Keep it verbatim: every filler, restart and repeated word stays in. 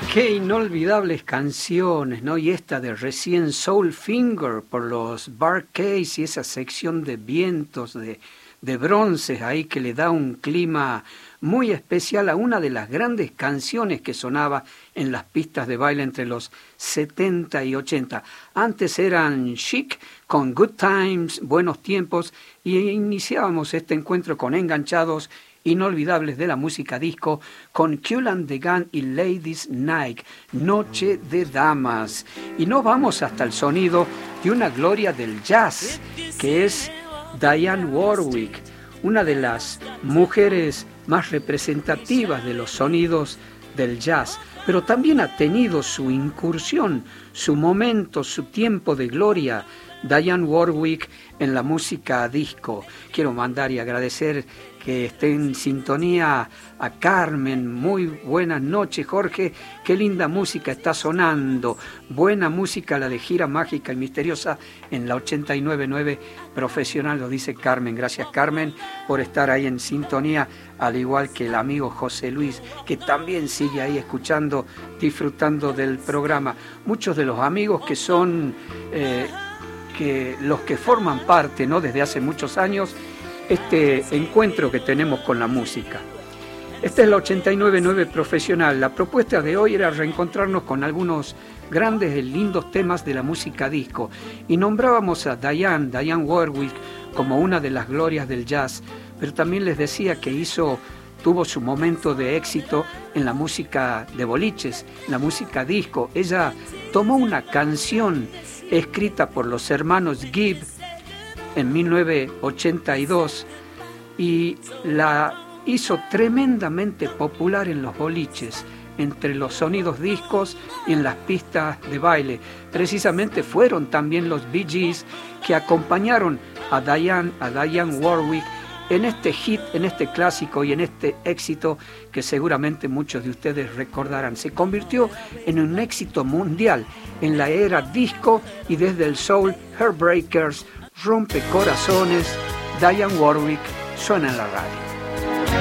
Qué inolvidables canciones, ¿no? Y esta de recién Soul Finger por los Bar-Kays y esa sección de vientos, de, de bronces ahí que le da un clima muy especial a una de las grandes canciones que sonaba en las pistas de baile entre los setenta y ochenta. Antes eran Chic con Good Times, Buenos Tiempos, y iniciábamos este encuentro con Enganchados inolvidables de la música disco con Kool and the Gang y Ladies Night, Noche de Damas. Y nos vamos hasta el sonido de una gloria del jazz, que es Dionne Warwick, una de las mujeres más representativas de los sonidos del jazz, pero también ha tenido su incursión, su momento, su tiempo de gloria, Dionne Warwick, en la música disco. Quiero mandar y agradecer que esté en sintonía a Carmen. Muy buenas noches, Jorge. Qué linda música está sonando. Buena música la de Gira Mágica y Misteriosa en la ochenta y nueve punto nueve Profesional, lo dice Carmen. Gracias, Carmen, por estar ahí en sintonía, al igual que el amigo José Luis, que también sigue ahí escuchando, disfrutando del programa. Muchos de los amigos que son eh, que los que forman parte, ¿no?, desde hace muchos años, este encuentro que tenemos con la música. Esta es la ochenta y nueve punto nueve Profesional. La propuesta de hoy era reencontrarnos con algunos grandes y lindos temas de la música disco. Y nombrábamos a Dionne, Dionne Warwick, como una de las glorias del jazz, pero también les decía que hizo, tuvo su momento de éxito en la música de boliches, la música disco. Ella tomó una canción escrita por los hermanos Gibb en mil novecientos ochenta y dos y la hizo tremendamente popular en los boliches, entre los sonidos discos y en las pistas de baile. Precisamente fueron también los Bee Gees que acompañaron a Dionne, a Dionne Warwick en este hit, en este clásico y en este éxito que seguramente muchos de ustedes recordarán. Se convirtió en un éxito mundial en la era disco y desde el soul, Heartbreakers, Rompe Corazones, Dionne Warwick suena en la radio.